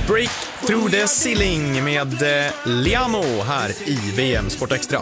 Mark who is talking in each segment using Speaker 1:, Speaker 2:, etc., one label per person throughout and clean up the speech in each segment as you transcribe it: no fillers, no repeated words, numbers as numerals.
Speaker 1: Break through the ceiling med Liamo här i VM Sport Extra.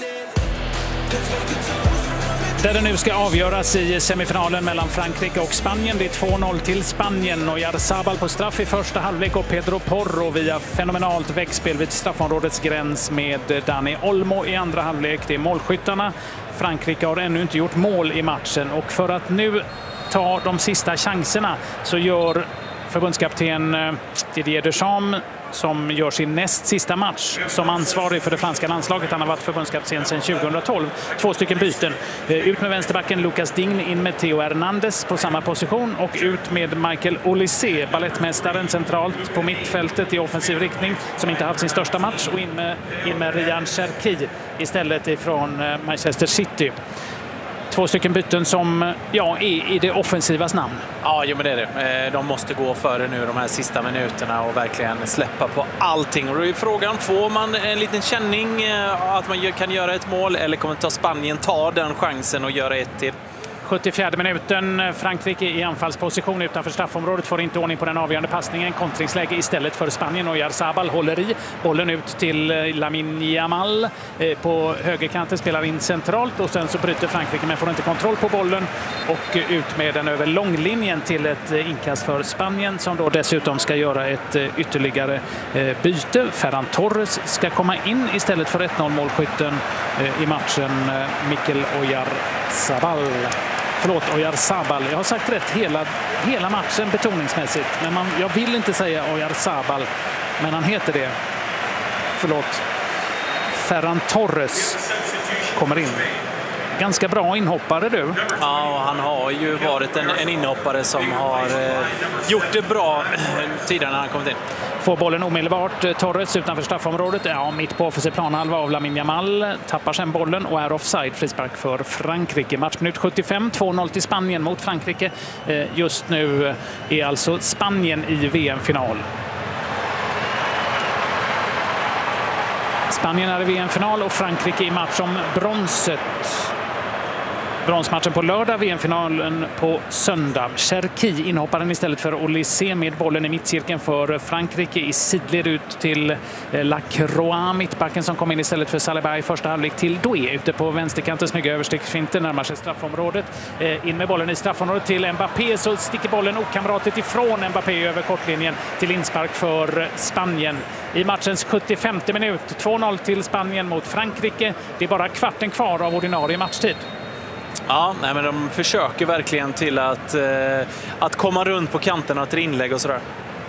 Speaker 2: Där det nu ska avgöras i semifinalen mellan Frankrike och Spanien. Det är 2-0 till Spanien. Oyarzabal på straff i första halvlek och Pedro Porro via fenomenalt väggspel vid straffområdets gräns med Dani Olmo i andra halvlek. Det är målskyttarna. Frankrike har ännu inte gjort mål i matchen och för att nu ta de sista chanserna så gör förbundskapten Didier Deschamps, som gör sin näst sista match som ansvarig för det franska landslaget. Han har varit förbundskapten sedan 2012. 2 stycken byten. Ut med vänsterbacken Lucas Digne, in med Theo Hernandez på samma position och ut med Michael Olise, ballettmästaren centralt på mittfältet i offensiv riktning som inte haft sin största match, och in med Ryan Cherki istället ifrån Manchester City. 2 stycken byten som är i det offensivas namn.
Speaker 3: Ja, men det är det. De måste gå före nu de här sista minuterna och verkligen släppa på allting. Och då är frågan, får man en liten känning att man kan göra ett mål, eller kommer ta Spanien ta den chansen och göra ett till?
Speaker 2: 74 minuten, Frankrike i anfallsposition utanför straffområdet, får inte ordning på den avgörande passningen. Kontringsläge istället för Spanien. Oyarzabal håller i bollen ut till Lamine Yamal på högerkanten, spelar in centralt och sen så bryter Frankrike men får inte kontroll på bollen och ut med den över långlinjen till ett inkast för Spanien, som då dessutom ska göra ett ytterligare byte. Ferran Torres ska komma in istället för 1-0 målskytten i matchen, Mikel Oyarzabal. Oyarzabal. Jag har sagt rätt hela matchen betoningsmässigt. Men jag vill inte säga Oyarzabal, men han heter det. Ferran Torres kommer in. Ganska bra inhoppare du.
Speaker 3: Ja, han har ju varit en inhoppare som har gjort det bra tidigare när han kommit in.
Speaker 2: Får bollen omedelbart, Torres utanför straffområdet. Mitt på offensiv planhalva av Lamine Yamal. Tappar sen bollen och är offside. Frispark för Frankrike. Matchminut 75, 2-0 till Spanien mot Frankrike. Just nu är alltså Spanien i VM-final. Spanien är i VM-final och Frankrike i match om bronset. Bronsmatchen på lördag, VM-finalen på söndag. Cherki inhopparen istället för Olise med bollen i mittcirkeln för Frankrike i sidled ut till Lacroix, mittbacken som kom in istället för Saliba i första halvlek till Doué ute på vänsterkanten. Snygga översticksfinter, närmar sig straffområdet. In med bollen i straffområdet till Mbappé, så sticker bollen okamratigt ifrån Mbappé över kortlinjen till inspark för Spanien. I matchens 75:e minut, 2-0 till Spanien mot Frankrike. Det är bara kvarten kvar av ordinarie matchtid.
Speaker 3: Ja, men de försöker verkligen till att komma runt på kanterna till inlägg och sådär.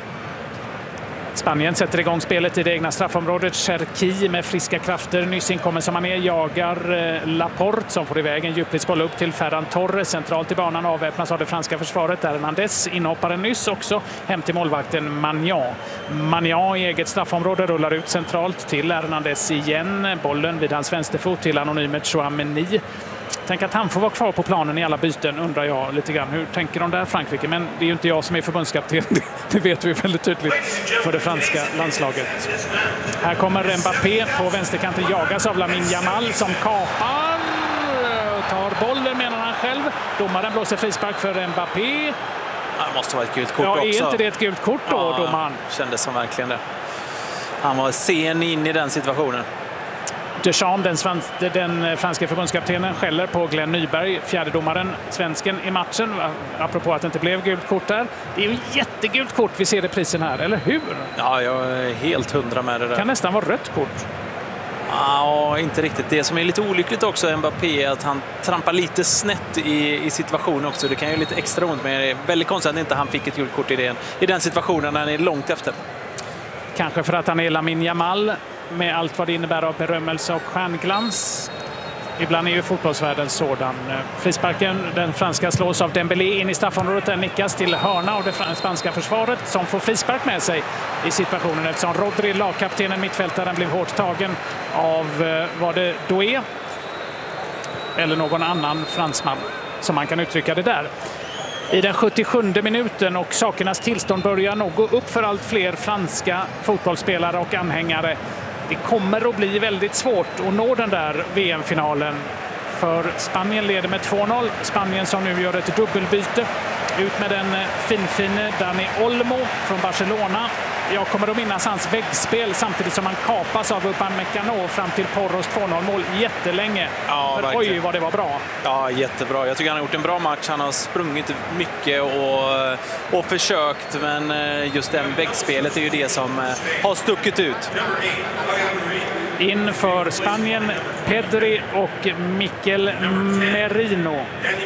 Speaker 2: Spanien sätter igång spelet i det egna straffområdet. Cherki med friska krafter. Nyss inkommen som han är jagar Laporte som får iväg en djupledsboll upp till Ferran Torres. Centralt i banan avväpnas av det franska försvaret. Hernandez inhopparen nyss också. Hem till målvakten Magnan i eget straffområde rullar ut centralt till Hernandez igen. Bollen vid hans vänsterfot till anonymet Chouameni. Tänk att han får vara kvar på planen i alla byten, undrar jag lite grann. Hur tänker de där Frankrike? Men det är ju inte jag som är förbundskapten. Det vet vi väldigt tydligt för det franska landslaget. Här kommer Mbappé på vänsterkanten, jagas av Lamine Yamal som kapar. Tar bollen menar han själv. Domaren blåser frispark för Mbappé.
Speaker 3: Det måste vara ett gult kort
Speaker 2: också.
Speaker 3: Är
Speaker 2: inte det ett gult kort då, domaren?
Speaker 3: Kändes som verkligen det. Han var sen in i den situationen.
Speaker 2: Deschamps, den franska förbundskaptenen, skäller på Glenn Nyberg, fjärdedomaren, svensken i matchen. Apropå att det inte blev gult kort där. Det är ju jättegult kort vi ser i prisen här, eller hur?
Speaker 3: Ja, jag är helt 100 med det där.
Speaker 2: Kan nästan vara rött kort.
Speaker 3: Ja, inte riktigt. Det som är lite olyckligt också Mbappé är att han trampar lite snett i situationen också. Det kan ju lite extra ont, men det är väldigt konstigt att inte han fick ett gult kort i den situationen när han är långt efter.
Speaker 2: Kanske för att han är Lamine Yamal med allt vad det innebär av berömmelse och stjärnglans. Ibland är ju fotbollsvärlden sådan. Frisparken, den franska, slås av Dembélé in i straffområdet. Den nickas till hörna av det spanska försvaret som får frispark med sig i situationen eftersom Rodri, lagkaptenen, mittfältaren, blev hårt tagen av, var det Doué? Eller någon annan fransman som man kan uttrycka det där. I den 77:e minuten och sakernas tillstånd börjar nog gå upp för allt fler franska fotbollsspelare och anhängare. Det kommer att bli väldigt svårt att nå den där VM-finalen. För Spanien leder med 2-0. Spanien som nu gör ett dubbelbyte. Ut med den finfine Dani Olmo från Barcelona. Jag kommer att minnas hans väggspel samtidigt som han kapas av Upamecano fram till Porros 2-0-mål jättelänge.
Speaker 3: Ja,
Speaker 2: oj, vad det var bra.
Speaker 3: Ja, jättebra. Jag tycker han har gjort en bra match. Han har sprungit mycket och försökt, men just det väggspelet är ju det som har stuckit ut.
Speaker 2: Inför Spanien, Pedri och Mikel Merino.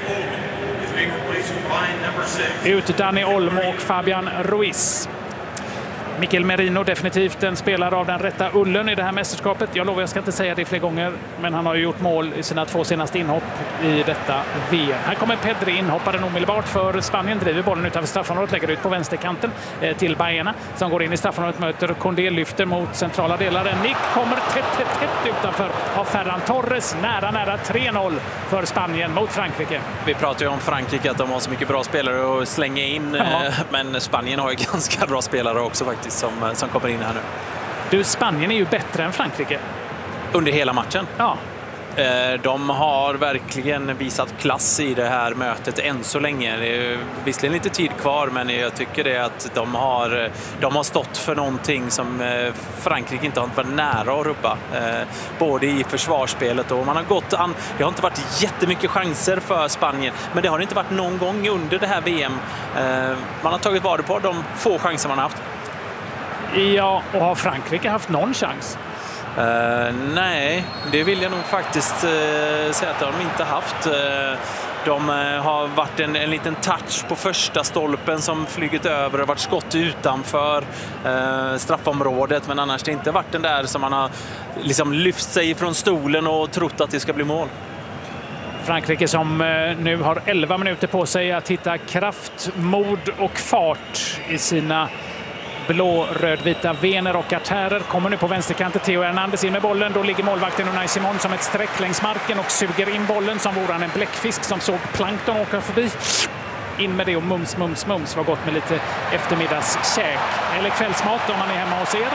Speaker 2: Ut Dani Olmo och Fabian Ruiz. Mikel Merino definitivt en spelare av den rätta ullen i det här mästerskapet. Jag lovar, jag ska inte säga det fler gånger, men han har ju gjort mål i sina 2 senaste inhopp i detta VM. Här kommer Pedri, inhopparen omedelbart för Spanien, driver bollen utanför straffområdet, lägger ut på vänsterkanten till Baena som går in i straffområdet, möter Condé, lyfter mot centrala delar. Nick kommer tätt utanför av Ferran Torres, nära 3-0 för Spanien mot Frankrike.
Speaker 3: Vi pratar ju om Frankrike, att de har så mycket bra spelare att slänga in, men Spanien har ju ganska bra spelare också faktiskt som kommer in här nu.
Speaker 2: Du, Spanien är ju bättre än Frankrike.
Speaker 3: Under hela matchen?
Speaker 2: Ja.
Speaker 3: De har verkligen visat klass i det här mötet än så länge. Det är visserligen lite tid kvar, men jag tycker det att de har stått för någonting som Frankrike inte har varit nära att rubba. Både i försvarsspelet och man har gått an. Det har inte varit jättemycket chanser för Spanien, men det har inte varit någon gång under det här VM. Man har tagit vara på de få chanser man har haft.
Speaker 2: Ja, och har Frankrike haft någon chans?
Speaker 3: Nej, det vill jag nog faktiskt säga att de inte haft. De har varit en liten touch på första stolpen som flugit över och varit skott utanför straffområdet, men annars det inte varit den där som man har liksom lyft sig från stolen och trott att det ska bli mål.
Speaker 2: Frankrike som nu har 11 minuter på sig att hitta kraft, mod och fart i sina blå-rödvita vener och artärer. Kommer nu på vänsterkanten Theo Hernandez in med bollen. Då ligger målvakten Unai Simon som ett streck längs marken och suger in bollen som vore han en bläckfisk som såg plankton åka förbi. In med det och mums var gott med lite eftermiddagskäk. Eller kvällsmat om man är hemma hos er.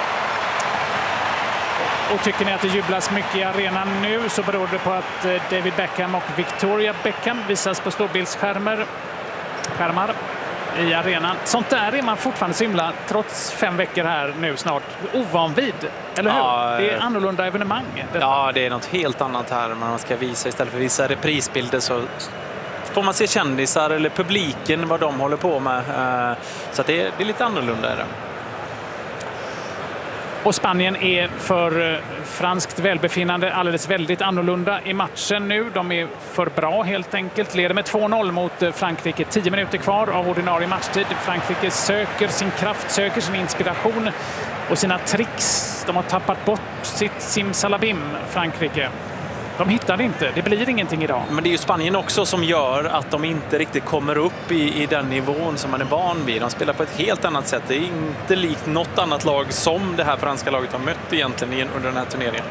Speaker 2: Och tycker ni att det jublas mycket i arenan nu så beror det på att David Beckham och Victoria Beckham visas på storbildsskärmar i arenan. Sånt där är man fortfarande så himla, trots 5 veckor här nu snart, ovan vid. Eller hur?
Speaker 3: Ja,
Speaker 2: det är annorlunda evenemang. Detta.
Speaker 3: Ja, det är något helt annat här. Man ska visa, istället för att visa reprisbilder så får man se kändisar eller publiken, vad de håller på med. Så att det är lite annorlunda.
Speaker 2: Och Spanien är för franskt välbefinnande alldeles väldigt annorlunda i matchen nu. De är för bra helt enkelt. Leder med 2-0 mot Frankrike. 10 minuter kvar av ordinarie matchtid. Frankrike söker sin kraft, söker sin inspiration och sina tricks. De har tappat bort sitt simsalabim, Frankrike. De hittar det inte. Det blir ingenting idag.
Speaker 3: Men det är ju Spanien också som gör att de inte riktigt kommer upp i den nivån som man är van vid. De spelar på ett helt annat sätt. Det är inte likt något annat lag som det här franska laget har mött egentligen under den här turneringen.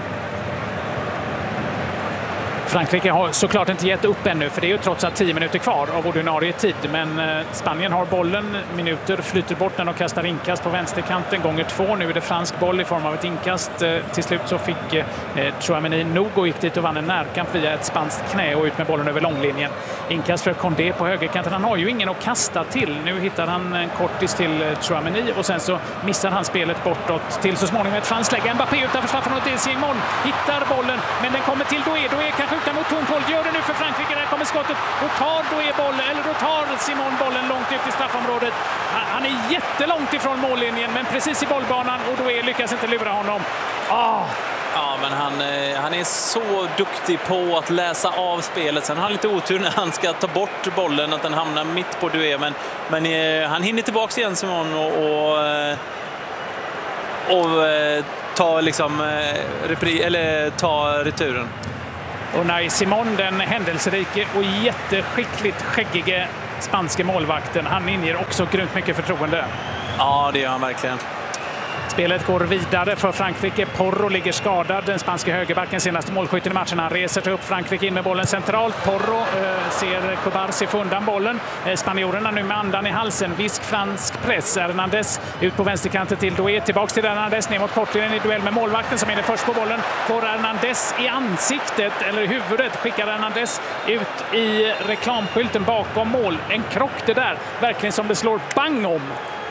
Speaker 2: Frankrike har såklart inte gett upp ännu, för det är ju trots allt 10 minuter kvar av ordinarie tid. Men Spanien har bollen, minuter flyter bort när de kastar inkast på vänsterkanten. Gånger 2, nu är det fransk boll i form av ett inkast. Till slut så fick Tchouaméni nog och gick dit och vann en närkamp via ett spanskt knä och ut med bollen över långlinjen. Inkast för Condé på högerkanten. Han har ju ingen att kasta till. Nu hittar han en kortis till Tchouaméni och sen så missar han spelet bortåt till så småningom ett franskt läge. Mbappé utanför straffområdet till Simon hittar bollen, men den kommer till Doué kanske utan mot Tonpol, gör det nu för Frankrike, där kommer skottet och tar Doué bollen, eller då tar Simon bollen långt ut i straffområdet. Han är jättelångt ifrån mållinjen, men precis i bollbanan, och Doué lyckas inte lura honom.
Speaker 3: Ja, men han är så duktig på att läsa av spelet. Sen har han lite otur när han ska ta bort bollen, att den hamnar mitt på Doué, men han hinner tillbaka igen Simon och ta liksom ta returen.
Speaker 2: Och när Simon, den händelserike och jätteskickligt skäggige spanske målvakten, han inger också grymt mycket förtroende.
Speaker 3: Ja, det gör han verkligen.
Speaker 2: Spelet går vidare för Frankrike. Porro ligger skadad, den spanska högerbacken, senaste målskytten i matchen. Han reser till upp Frankrike in med bollen centralt. Porro ser Kubarsi få undan bollen. Spanjorerna nu med andan i halsen. Visk fransk press. Hernandez ut på vänsterkanten till Doué. Tillbaks till Hernandez ner mot kortlinjen i duell med målvakten som är först på bollen. Får Hernandez i ansiktet, eller huvudet, skickar Hernandez ut i reklamskylten bakom mål. En krock det där, verkligen som det slår bang om.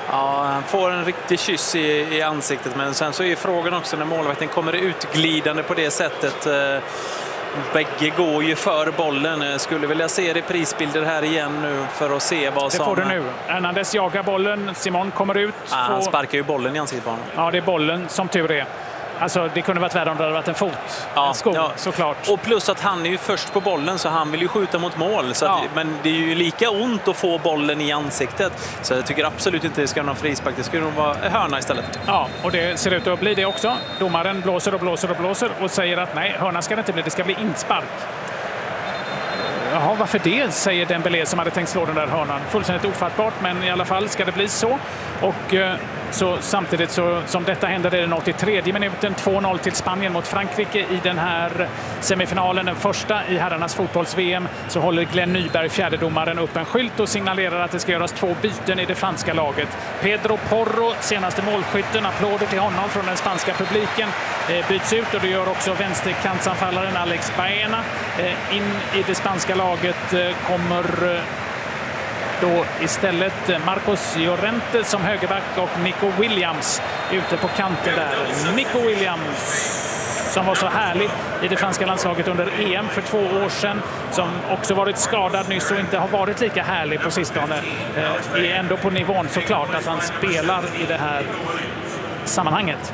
Speaker 3: Ja, han får en riktig kyss i ansiktet, men sen så är frågan också när målvakten kommer utglidande på det sättet. Bägge går ju för bollen. Skulle vilja se reprisbilder här igen nu för att se vad som...
Speaker 2: Det får du nu. Hernandez jagar bollen. Simon kommer ut.
Speaker 3: Han sparkar ju bollen i ansiktet på honom.
Speaker 2: Ja, det är bollen som tur är. Alltså, det kunde varit värre om det hade varit en fot.
Speaker 3: Ja,
Speaker 2: en sko, såklart.
Speaker 3: Och plus att han är ju först på bollen, så han vill ju skjuta mot mål. Så att, men det är ju lika ont att få bollen i ansiktet. Så jag tycker absolut inte det ska vara någon frispark. Det skulle nog vara hörna istället.
Speaker 2: Ja, och det ser ut att bli det också. Domaren blåser och blåser och blåser och säger att nej, hörna ska det inte bli. Det ska bli inspark. Jaha, varför det? Säger Dembélé som hade tänkt slå den där hörnan. Fullständigt ofattbart, men i alla fall ska det bli så. Och så samtidigt som detta händer är den 83:e minuten. 2-0 till Spanien mot Frankrike i den här semifinalen. Den första i herrarnas fotbolls-VM. Så håller Glenn Nyberg, fjärdedomaren, upp en skylt och signalerar att det ska göras 2 byten i det franska laget. Pedro Porro, senaste målskytten, applåder till honom från den spanska publiken, byts ut, och det gör också vänsterkantsanfallaren Alex Baena. In i det spanska laget kommer då istället Marcos Llorente som högerback och Nico Williams ute på kanten där. Nico Williams som var så härlig i det franska landslaget under EM för 2 år sedan, som också varit skadad nyss och inte har varit lika härlig på sistone, är ändå på nivån såklart att han spelar i det här sammanhanget.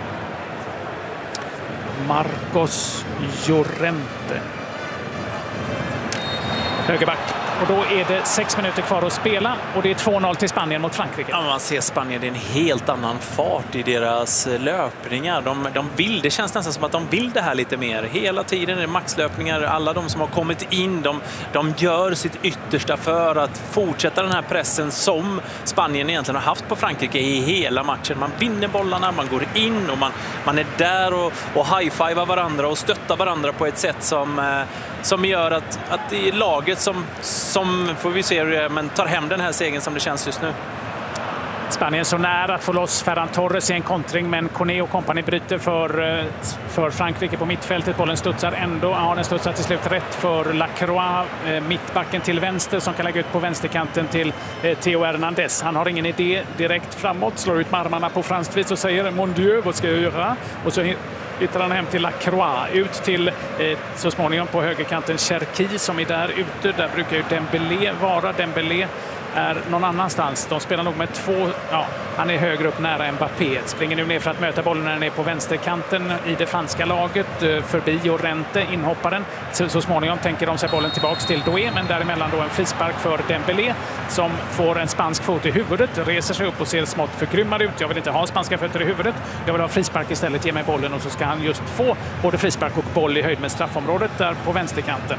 Speaker 2: Marcos Llorente, högerback. Och då är det 6 minuter kvar att spela och det är 2-0 till Spanien mot Frankrike.
Speaker 3: Ja, man ser Spanien, det är en helt annan fart i deras löpningar. De vill, det känns nästan som att de vill det här lite mer. Hela tiden är det maxlöpningar. Alla de som har kommit in, de gör sitt yttersta för att fortsätta den här pressen som Spanien egentligen har haft på Frankrike i hela matchen. Man vinner bollarna, man går in och man är där och high-fivar varandra och stöttar varandra på ett sätt som gör att det är laget som får vi se, men tar hem den här segern som det känns just nu.
Speaker 2: Spanien så nära att få loss Ferran Torres i en kontring, men Kone och kompani bryter för Frankrike på mittfältet. Bollen studsar ändå. Ja, den studsar till slut rätt för Lacroix, mittbacken till vänster, som kan lägga ut på vänsterkanten till Theo Hernandez. Han har ingen idé direkt framåt, slår ut med armarna på franskt vis och säger mon Dieu, vad ska jag göra? Och så hittar han hem till Lacroix, ut till så småningom på högerkanten Cherki som är där ute. Där brukar ju Dembélé vara. Dembélé är någon annanstans. De spelar nog med 2, han är högre upp nära Mbappé. Springer nu ner för att möta bollen när den är på vänsterkanten i det franska laget. Förbi Llorente, inhopparen. Så småningom tänker de sig bollen tillbaks till Doué, men däremellan då en frispark för Dembélé som får en spansk fot i huvudet, reser sig upp och ser smått förgrymmad ut. Jag vill inte ha spanska fötter i huvudet. Jag vill ha frispark istället, ge mig bollen, och så ska han just få både frispark och boll i höjd med straffområdet där på vänsterkanten.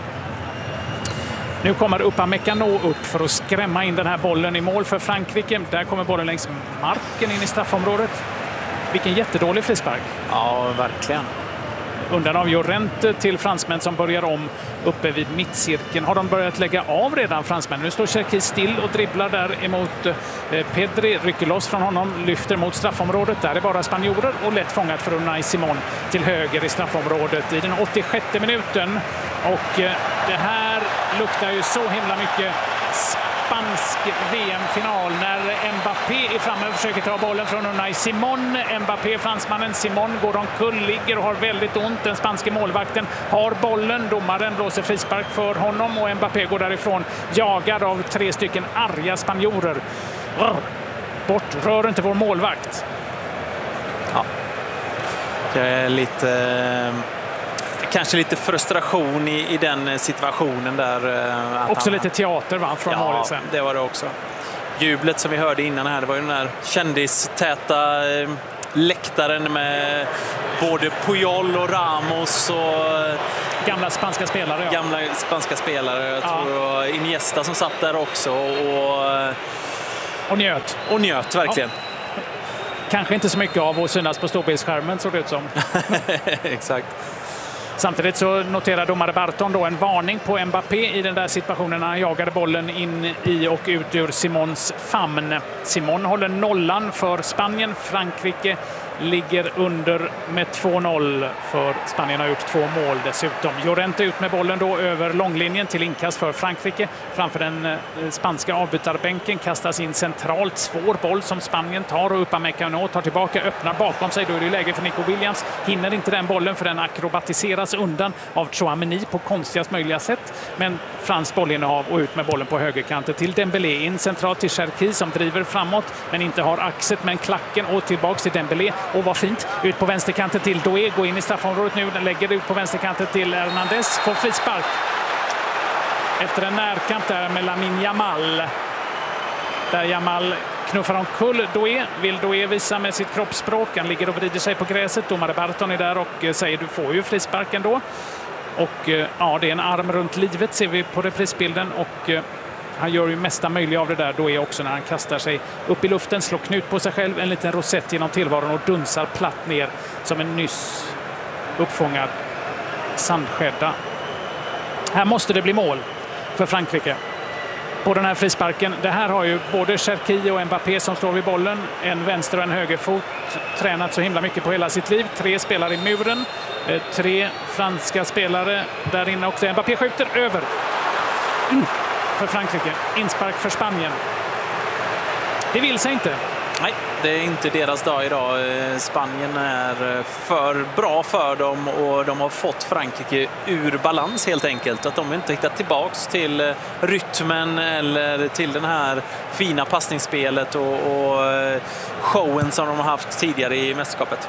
Speaker 2: Nu kommer Upamecano upp för att skrämma in den här bollen i mål för Frankrike. Där kommer bollen längs marken in i straffområdet. Vilken jättedålig frispark.
Speaker 3: Ja, verkligen.
Speaker 2: Undan av Llorente till fransmän som börjar om uppe vid mittcirkeln. Har de börjat lägga av redan, fransmän? Nu står Cherki still och dribblar där emot Pedri. Rycker loss från honom, lyfter mot straffområdet. Där är bara spanjorer och lätt fångat för Unai Simon till höger i straffområdet i den 86:e minuten. Och det här luktar ju så himla mycket spansk VM-final när Mbappé är framme och försöker ta bollen från Unai Simon. Mbappé, fransmannen, Simon går omkull, ligger och har väldigt ont. Den spanske målvakten har bollen. Domaren blåser frispark för honom och Mbappé går därifrån jagad av 3 stycken arga spanjorer. Bort, rör inte vår målvakt.
Speaker 3: Ja. Det är lite... Kanske lite frustration i den situationen där.
Speaker 2: Också lite teater, va, från målet sen.
Speaker 3: Det var det också. Jublet som vi hörde innan här, det var ju den här kändistäta läktaren med både Puyol och Ramos och
Speaker 2: gamla spanska spelare. Ja.
Speaker 3: Gamla spanska spelare. Jag tror det var Iniesta som satt där också
Speaker 2: och njöt.
Speaker 3: Och njöt, verkligen.
Speaker 2: Ja. Kanske inte så mycket av att synas på storbildsskärmen, såg det ut som.
Speaker 3: Exakt.
Speaker 2: Samtidigt så noterar domare Barton då en varning på Mbappé i den där situationen när han jagade bollen in i och ut ur Simons famn. Simon håller nollan för Spanien. Frankrike ligger under med 2-0 för Spanien har gjort 2 mål dessutom. Llorente ut med bollen då över långlinjen till inkast för Frankrike. Framför den spanska avbytarbänken kastas in centralt. Svår boll som Spanien tar och Upamecano tar tillbaka, öppnar bakom sig. Då är det läge för Nico Williams. Hinner inte den bollen för den akrobatiseras undan av Tchouaméni på konstigast möjliga sätt. Men Frans bollinnehav och ut med bollen på högerkanten till Dembélé. In centralt till Cherki som driver framåt men inte har axet men klacken och tillbaks till Dembélé. Och vad fint. Ut på vänsterkanten till Doué. Går in i straffområdet nu. Den lägger ut på vänsterkanten till Hernandez. Får frispark. Efter en närkamp där med Lamine Yamal. Där Yamal knuffar omkull Doué. Vill Doué visa med sitt kroppsspråk. Han ligger och vrider sig på gräset. Domare Barton är där och säger du får ju frisparken då. Och ja, det är en arm runt livet ser vi på reprisbilden. Och han gör ju mesta möjliga av det där då är också när han kastar sig upp i luften, slår knut på sig själv, en liten rosett genom tillvaron och dunsar platt ner som en nyss uppfångad sandskädda. Här måste det bli mål för Frankrike på den här frisparken. Det här har ju både Cherki och Mbappé som slår vid bollen. En vänster och en högerfot. Tränat så himla mycket på hela sitt liv. 3 spelare i muren. 3 franska spelare där inne också. Mbappé skjuter över. För Frankrike. Inspark för Spanien. Det vill sig inte.
Speaker 3: Nej, det är inte deras dag idag. Spanien är för bra för dem och de har fått Frankrike ur balans helt enkelt. Att de inte hittat tillbaks till rytmen eller till den här fina passningsspelet och showen som de har haft tidigare i mästerskapet.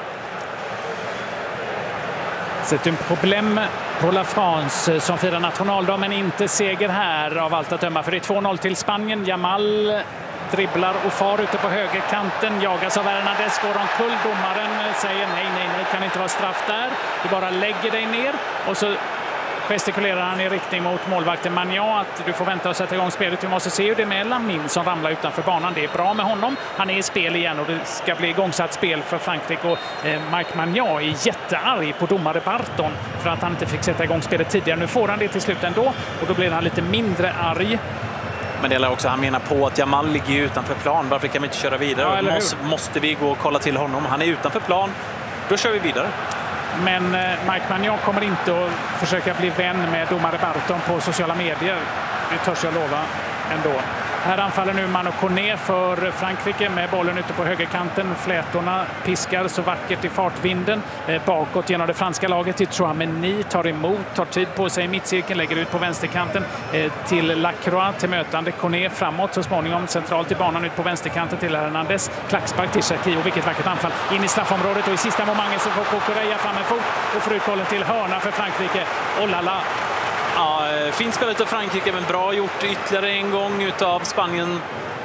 Speaker 2: C'est un problem på La France som firar nationaldag men inte seger här av allt att döma. För det är 2-0 till Spanien. Yamal dribblar och far ute på högerkanten. Jagas av Hernandez, går omkull. Domaren säger nej, kan inte vara straff där. Du bara lägger dig ner. Och så gestikulerar han i riktning mot målvakten Magnan att du får vänta och sätta igång spelet. Vi måste se hur det är med Lamine som ramlar utanför banan. Det är bra med honom. Han är i spel igen och det ska bli igångsatt spel för Frankrike. Och Mike Magnan är jättearg på domare Barton för att han inte fick sätta igång spelet tidigare. Nu får han det till slut ändå och då blir han lite mindre arg.
Speaker 3: Men det är också, han menar på att Yamal ligger utanför plan. Varför kan vi inte köra vidare?
Speaker 2: Ja,
Speaker 3: måste vi gå och kolla till honom? Han är utanför plan. Då kör vi vidare.
Speaker 2: Men Mike Magnan kommer inte att försöka bli vän med domare Barton på sociala medier. Det törs jag lova ändå. Här anfaller nu Manu Koné för Frankrike med bollen ute på högerkanten. Flätorna piskar så vackert i fartvinden. Bakåt genom det franska laget till Tchouaméni. Tar emot, tar tid på sig i mittcirkeln. Lägger ut på vänsterkanten till Lacroix. Till mötande Koné framåt så småningom centralt i banan ut på vänsterkanten till Hernandez. Klackspark till Cherki och vilket vackert anfall in i straffområdet. Och i sista momentet så får Cucurella fram en fot och får ut bollen till hörna för Frankrike. Och lala.
Speaker 3: Ja, fint spelet av Frankrike men bra gjort ytterligare en gång utav Spanien.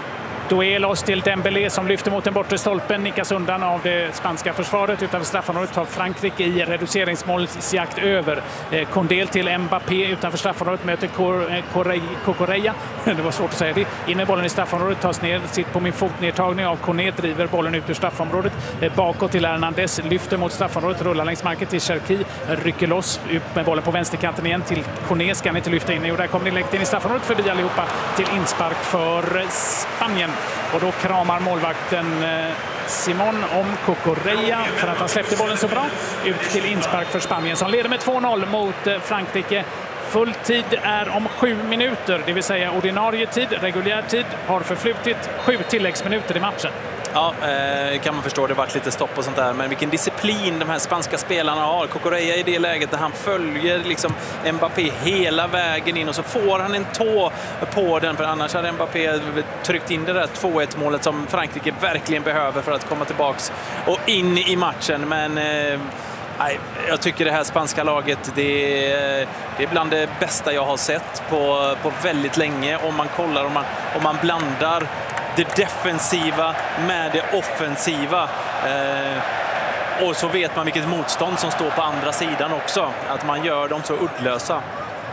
Speaker 2: Doué loss till Dembélé som lyfter mot den bortre stolpen, nickas undan av det spanska försvaret. Utanför straffområdet tar Frankrike i reduceringsmålsjakt över. Kondel till Mbappé utanför straffområdet möter Cucurella. Det var svårt att säga det. In med bollen i straffområdet, tas ner, sitt på min fotnedtagning av Koné, driver bollen ut ur straffområdet. Bakåt till Hernandez, lyfter mot straffområdet, rullar längs marken till Cherki, rycker loss, upp med bollen på vänsterkanten igen till Koné, ska han inte lyfta in. Och där kommer det läggt in i straffområdet förbi allihopa till inspark för Spanien. Och då kramar målvakten Simon om Cucurella för att han släppte bollen så bra. Ut till inspark för Spanien som leder med 2-0 mot Frankrike. Full tid är om 7 minuter, det vill säga ordinarie tid, reguljär tid har förflutit 7 tilläggsminuter i matchen.
Speaker 3: Ja, kan man förstå. Det har varit lite stopp och sånt där. Men vilken disciplin de här spanska spelarna har. Cucurella i det läget där han följer liksom Mbappé hela vägen in och så får han en tå på den. För annars hade Mbappé tryckt in det där 2-1-målet som Frankrike verkligen behöver för att komma tillbaks och in i matchen. Men jag tycker det här spanska laget det är bland det bästa jag har sett på väldigt länge. Om man kollar, om man blandar det defensiva med det offensiva. Och så vet man vilket motstånd som står på andra sidan också. Att man gör dem så uddlösa.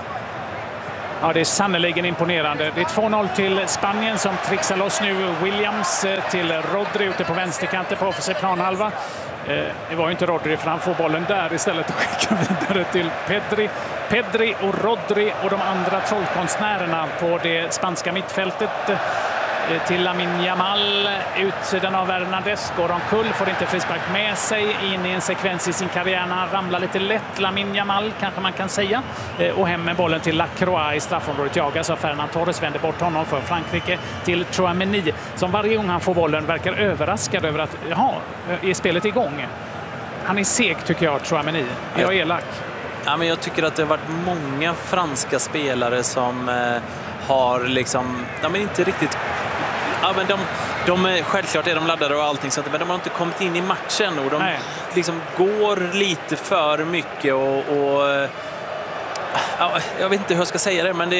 Speaker 2: Ja, det är sannoliken imponerande. Det är 2-0 till Spanien som trixar loss nu. Williams till Rodri ute på vänsterkanten på offensiv planhalva. Det var ju inte Rodri, för han får bollen där istället och skickar vidare till Pedri och Rodri och de andra trollkonstnärerna på det spanska mittfältet. Till Lamine Yamal, utsidan av Hernandez, går omkull, får inte frispark med sig in i en sekvens i sin karriär när han ramlar lite lätt. Lamine Yamal kanske man kan säga, och hem med bollen till Lacroix i straffområdet, jagas av Ferran Torres, vänder bort honom för Frankrike till Tchouaméni, som varje gång han får bollen verkar överraskad över att är spelet igång. Han är seg tycker jag, Tchouaméni. Jag är elak.
Speaker 3: Ja, men jag tycker att det har varit många franska spelare som har liksom, de är inte riktigt, ja, men de självklart är de laddade och allting sånt, men de har inte kommit in i matchen och de liksom går lite för mycket och jag vet inte hur jag ska säga det, men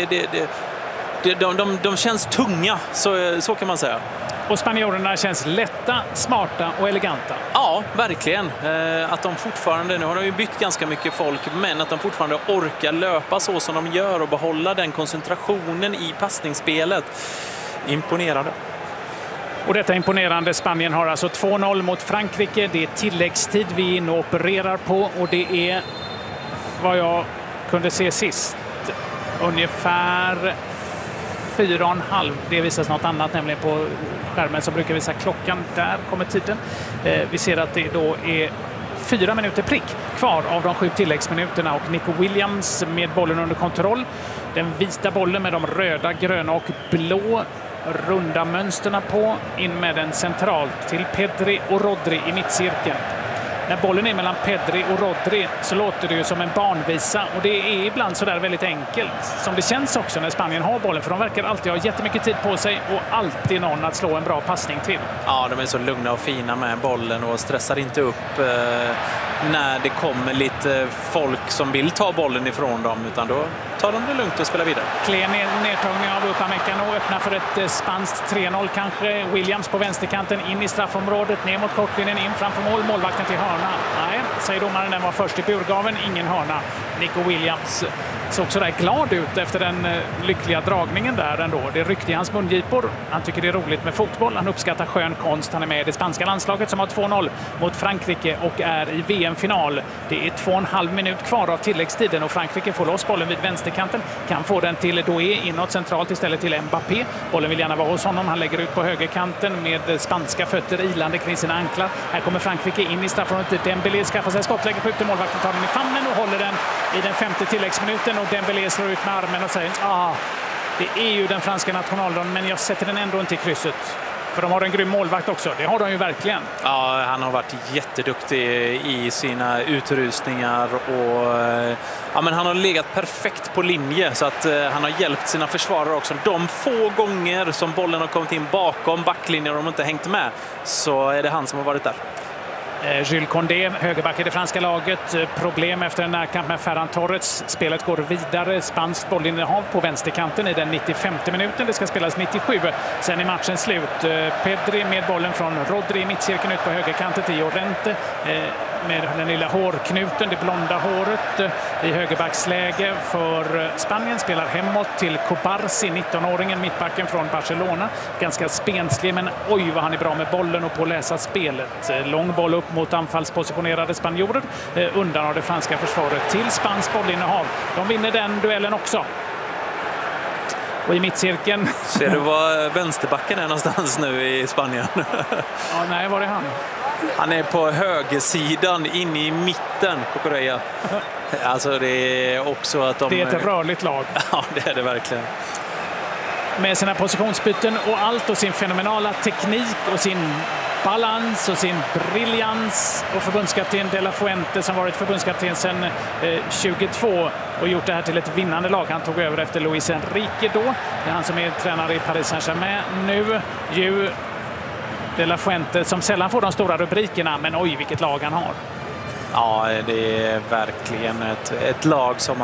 Speaker 3: de känns tunga, så kan man säga.
Speaker 2: Och spanjorerna känns lätta, smarta och eleganta.
Speaker 3: Ja, verkligen. Att de fortfarande, nu har de ju bytt ganska mycket folk, men att de fortfarande orkar löpa så som de gör och behålla den koncentrationen i passningsspelet. Imponerande.
Speaker 2: Och detta imponerande. Spanien har alltså 2-0 mot Frankrike. Det är tilläggstid vi är inne och opererar på, och det är vad jag kunde se sist ungefär 4,5. Det visas något annat, nämligen på skärmen som brukar visa klockan. Där kommer tiden. Vi ser att det då är 4 minuter prick kvar av de 7 tilläggsminuterna, och Nico Williams med bollen under kontroll. Den vita bollen med de röda, gröna och blå runda mönsterna på, in med den centralt till Pedri och Rodri i mittcirkeln. När bollen är mellan Pedri och Rodri så låter det ju som en barnvisa, och det är ibland så där väldigt enkelt som det känns också när Spanien har bollen, för de verkar alltid ha jättemycket tid på sig och alltid någon att slå en bra passning till.
Speaker 3: Ja, de är så lugna och fina med bollen och stressar inte upp när det kommer lite folk som vill ta bollen ifrån dem, utan då tar de det lugnt och spelar vidare.
Speaker 2: Klen nedtagning av Upamecano och öppnar för ett spanskt 3-0 kanske. Williams på vänsterkanten in i straffområdet, ner mot kortlinjen, in framför mål, målvakten till hörna. Nej, säger domaren, den var först i burgaven, ingen hörna. Nico Williams såg så där glad ut efter den lyckliga dragningen där ändå. Det ryckte i hans mungipor. Han tycker det är roligt med fotboll. Han uppskattar skön konst. Han är med i det spanska landslaget som har 2-0 mot Frankrike och är i VM-final. Det är 2,5 minut kvar av tilläggstiden och Frankrike får loss bollen vid vänsterkanten. Kan få den till Doué inåt centralt istället till Mbappé. Bollen vill gärna vara hos honom. Han lägger ut på högerkanten med spanska fötter ilande kring sina anklar. Här kommer Frankrike in i straffområdet. Dembélé skaffar sig skottläge, skjuter, målvakten tar den i famnen och håller den i den 5:e tilläggsminuten. Och Dembélé slår ut med armen och säger det är ju den franska nationaldagen, men jag sätter den ändå inte i krysset. För de har en grym målvakt också. Det har de ju verkligen.
Speaker 3: Ja, han har varit jätteduktig i sina utrustningar och men han har legat perfekt på linje, så att han har hjälpt sina försvarare också. De få gånger som bollen har kommit in bakom backlinjen och de inte hängt med, så är det han som har varit där.
Speaker 2: Jules Condé, högerback i det franska laget. Problem efter en närkamp med Ferran Torres. Spelet går vidare. Spanskt bollinnehav på vänsterkanten i den 95:e minuten. Det ska spelas 97. Sen är matchen slut. Pedri med bollen från Rodri i mittcirkeln ut på högerkanten till Llorente. Med den lilla hårknuten, det blonda håret i högerbacksläge för Spanien. Spelar hemåt till Cobarsi, 19-åringen, mittbacken från Barcelona. Ganska spenslig, men oj vad han är bra med bollen och på att läsa spelet. Lång boll upp mot anfallspositionerade spanjorer. Undan av det franska försvaret till spanskt bollinnehav. De vinner den duellen också. Och i mittcirkeln...
Speaker 3: Ser du var vänsterbacken är någonstans nu i Spanien?
Speaker 2: Ja, nej, var är han?
Speaker 3: Han är på högersidan, inne i mitten, Cucurella. Alltså det är också att de...
Speaker 2: Det är ett rörligt lag.
Speaker 3: Ja, det är det verkligen.
Speaker 2: Med sina positionsbyten och allt och sin fenomenala teknik och sin balans och sin briljans, och förbundskapten De La Fuente som varit förbundskapten sedan 22 och gjort det här till ett vinnande lag. Han tog över efter Luis Enrique då. Det är han som är tränare i Paris Saint-Germain nu. De La Fuente som sällan får de stora rubrikerna, men oj vilket lag han har.
Speaker 3: Ja, det är verkligen ett lag som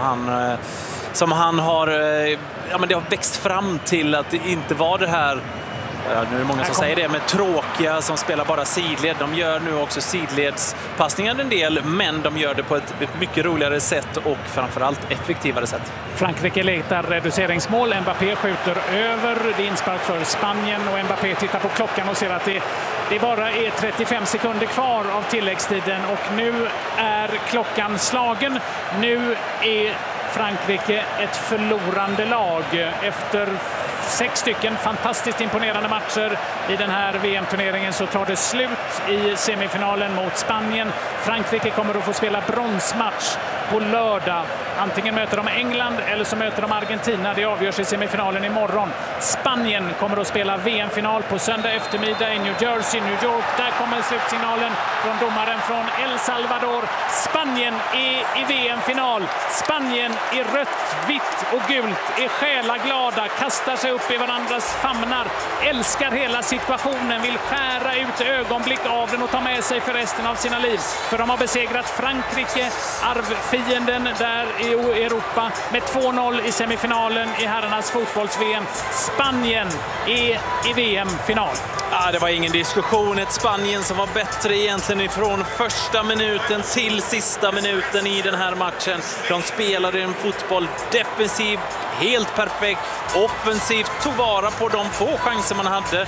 Speaker 3: han har, ja, men det har växt fram till att det inte var det här. Nu är det många som säger det, med tråkiga som spelar bara sidled. De gör nu också sidledspassningar en del, men de gör det på ett mycket roligare sätt och framförallt effektivare sätt.
Speaker 2: Frankrike letar reduceringsmål. Mbappé skjuter över. Det är inspark för Spanien och Mbappé tittar på klockan och ser att det det bara är 35 sekunder kvar av tilläggstiden och nu är klockan slagen. Nu är Frankrike ett förlorande lag efter 6 stycken fantastiskt imponerande matcher i den här VM-turneringen. Så tar det slut i semifinalen mot Spanien. Frankrike kommer att få spela bronsmatch på lördag. Antingen möter de England eller så möter de Argentina. Det avgörs i semifinalen imorgon. Spanien kommer att spela VM-final på söndag eftermiddag i New Jersey, New York. Där kommer slutsignalen från domaren från El Salvador. Spanien är i VM-final. Spanien i rött, vitt och gult är själaglada, kastar sig upp i varandras famnar, älskar hela situationen, vill skära ut ögonblick av den och ta med sig för resten av sina liv. För de har besegrat Frankrike, arvfienden där i Europa, med 2-0 i semifinalen i herrarnas fotbolls-VM. Spanien är i VM-final.
Speaker 3: Ja, det var ingen diskussion. Ett Spanien som var bättre egentligen ifrån första minuten till sista minuten i den här matchen. De spelade en fotboll defensivt, helt perfekt, offensivt, tog vara på de få chanser man hade.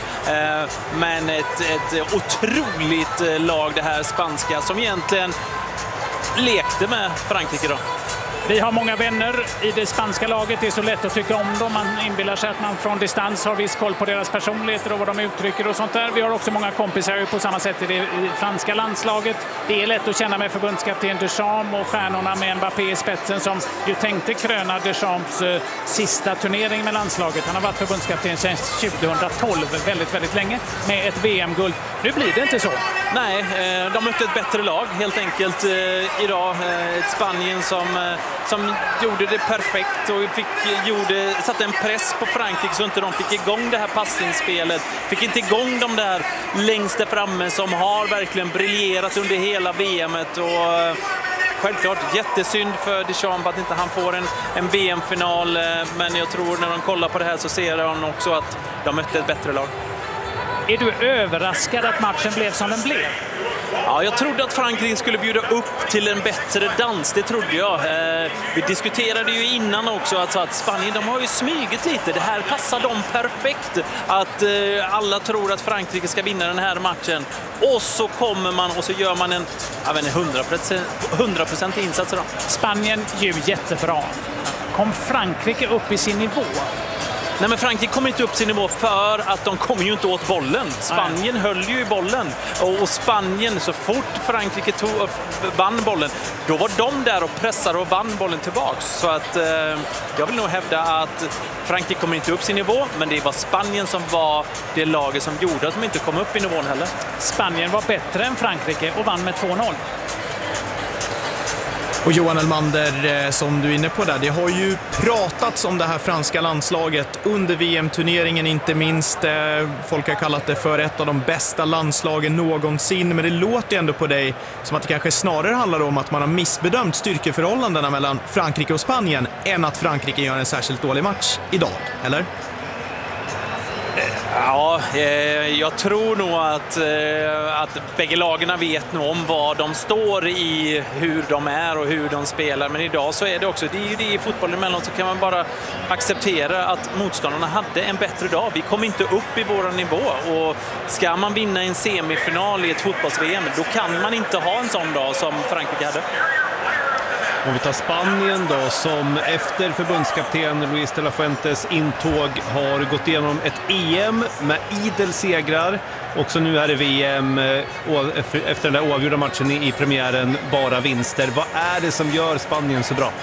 Speaker 3: Men ett otroligt lag det här spanska som egentligen lekte med Frankrike då.
Speaker 2: Vi har många vänner i det spanska laget. Det är så lätt att tycka om dem. Man inbillar sig att man från distans har viss koll på deras personligheter och vad de uttrycker och sånt där. Vi har också många kompisar på samma sätt i det franska landslaget. Det är lätt att känna med förbundskapten Deschamps och stjärnorna med Mbappé i spetsen som ju tänkte kröna Deschamps sista turnering med landslaget. Han har varit förbundskapten sedan 2012, väldigt, väldigt länge, med ett VM-guld. Nu blir det inte så.
Speaker 3: Nej, de mötte ett bättre lag helt enkelt idag. Ett Spanien som gjorde det perfekt och satte en press på Frankrike så inte de fick igång det här passningsspelet. Fick inte igång de där längst där framme som har verkligen briljerat under hela VMet. Och självklart jättesynd för Deschamps att inte han får en VM-final. Men jag tror när de kollar på det här så ser de också att de mötte ett bättre lag.
Speaker 2: Är du överraskad att matchen blev som den blev?
Speaker 3: Ja, jag trodde att Frankrike skulle bjuda upp till en bättre dans, det trodde jag. Vi diskuterade ju innan också att Spanien, de har ju smygit lite. Det här passar dem perfekt. Att alla tror att Frankrike ska vinna den här matchen. Och så kommer man och så gör man en 100% insats då.
Speaker 2: Spanien ju jättebra. Kom Frankrike upp i sin nivå?
Speaker 3: Nej, men Frankrike kommer inte upp sin nivå för att de kommer ju inte åt bollen. Spanien höll ju i bollen. Och Spanien, så fort Frankrike vann bollen, då var de där och pressade och vann bollen tillbaks. Så att jag vill nog hävda att Frankrike kommer inte upp sin nivå, men det var Spanien som var det laget som gjorde att de inte kom upp i nivån heller.
Speaker 2: Spanien var bättre än Frankrike och vann med 2-0.
Speaker 1: Och Johan Elmander, som du är inne på där, det har ju pratats om det här franska landslaget under VM-turneringen, inte minst. Folk har kallat det för ett av de bästa landslagen någonsin, men det låter ändå på dig som att det kanske snarare handlar om att man har missbedömt styrkeförhållandena mellan Frankrike och Spanien än att Frankrike gör en särskilt dålig match idag, eller?
Speaker 3: Ja, jag tror nog att bägge lagarna vet nog om vad de står i, hur de är och hur de spelar. Men idag så är det också, det är ju det i fotbollen emellan, så kan man bara acceptera att motståndarna hade en bättre dag. Vi kom inte upp i vår nivå, och ska man vinna en semifinal i ett fotbolls-VM, då kan man inte ha en sån dag som Frankrike hade.
Speaker 4: Om vi tar Spanien då, som efter förbundskapten Luis de la Fuentes intåg har gått igenom ett EM med idel segrar. Också nu är det VM efter den där oavgjorda matchen i premiären, bara vinster. Vad är det som gör Spanien så bra?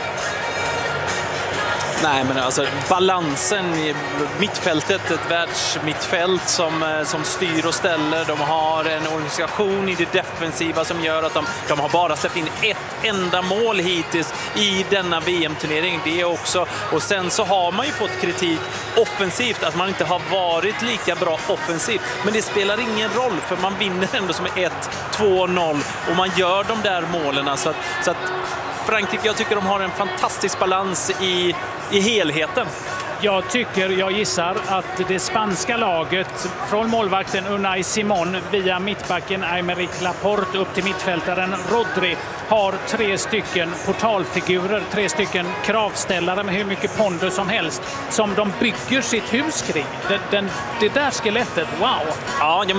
Speaker 3: Nej, men alltså balansen i mittfältet, ett världsmittfält som styr och ställer. De har en organisation i det defensiva som gör att de har bara släppt in ett enda mål hittills i denna VM-turnering. Det också. Och sen så har man ju fått kritik offensivt, att man inte har varit lika bra offensivt. Men det spelar ingen roll, för man vinner ändå som 1-2-0 och man gör de där målen. Så att Frankrike, jag tycker de har en fantastisk balans i helheten.
Speaker 2: Jag gissar att det spanska laget från målvakten Unai Simon via mittbacken Aymeric Laporte upp till mittfältaren Rodri har 3 stycken portalfigurer, 3 stycken kravställare med hur mycket pondus som helst som de bygger sitt hus kring. Det där skelettet, wow!
Speaker 3: Ja,